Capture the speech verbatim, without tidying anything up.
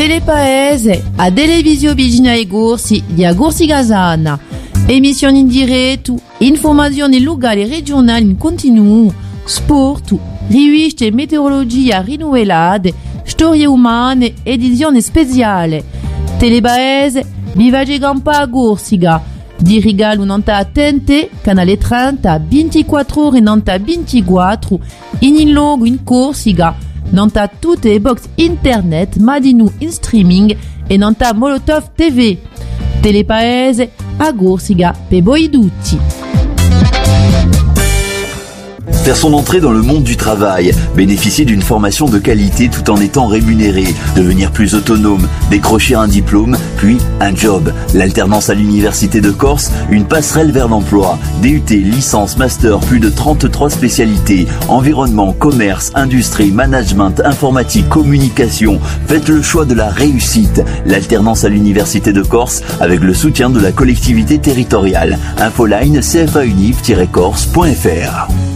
Telepaese, a Televisio Vigina e Gorsi di Agorsi Gazana. Emissioni in diretto, informazioni locali e regionali in continuo, sport, riviste e meteorologia rinnovate, storie umane, edizione speciale. Telepaese, Vivace Gampa a Gorsiga. Di regalo nanta attente, canale trenta, ventiquattro ore nanta ventiquattro, in in logo in Corsica, nanta tutte le box internet, ma di nu in streaming e nanta Molotov T V. Telepaese a Corsica per voi tutti. Faire son entrée dans le monde du travail, bénéficier d'une formation de qualité tout en étant rémunéré, devenir plus autonome, décrocher un diplôme, puis un job. L'alternance à l'Université de Corse, une passerelle vers l'emploi. D U T, licence, master, plus de trente-trois spécialités. Environnement, commerce, industrie, management, informatique, communication. Faites le choix de la réussite. L'alternance à l'Université de Corse avec le soutien de la collectivité territoriale. Infoline c f a univ tiret corse point f r.